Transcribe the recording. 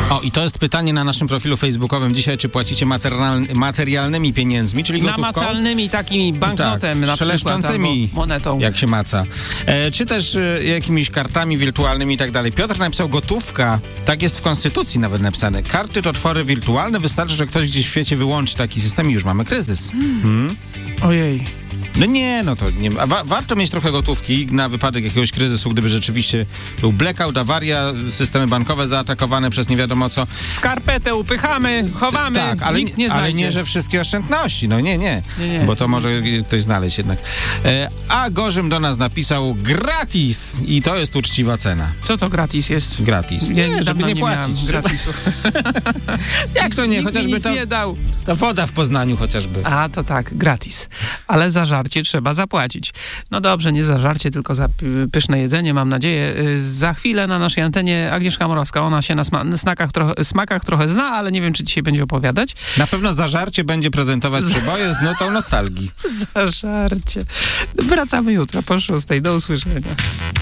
O, i to jest pytanie na naszym profilu facebookowym dzisiaj, czy płacicie materialnymi pieniędzmi, czyli gotówką? Namacalnymi takimi banknotem, na szeleszczącymi, przykład, monetą. Jak się maca. Czy też jakimiś kartami wirtualnymi i tak dalej. Piotr napisał gotówka, tak jest w Konstytucji nawet napisane. Karty to twory wirtualne, wystarczy, że ktoś gdzieś w świecie wyłączy taki system i już mamy kryzys. Ojej. No nie, no to nie. Warto mieć trochę gotówki na wypadek jakiegoś kryzysu, gdyby rzeczywiście był blackout, awaria, systemy bankowe zaatakowane przez nie wiadomo co. Skarpetę upychamy, chowamy, tak, ale, nikt nie znajdzie. Ale nie, że wszystkie oszczędności. No nie. Bo to może ktoś znaleźć jednak. A Gorzym do nas napisał gratis i to jest uczciwa cena. Co to gratis jest? Gratis. Nie, żeby nie płacić. Jak to nie? Chociażby to, nie dał. to woda w Poznaniu chociażby. A, to tak, gratis. Ale za żarcie trzeba zapłacić. No dobrze, nie za żarcie, tylko za pyszne jedzenie, mam nadzieję. Za chwilę na naszej antenie Agnieszka Morowska. Ona się na smakach trochę zna, ale nie wiem, czy dzisiaj będzie opowiadać. Na pewno za żarcie będzie prezentować przyboje z nutą nostalgii. Za żarcie. Wracamy jutro po 6:00. Do usłyszenia.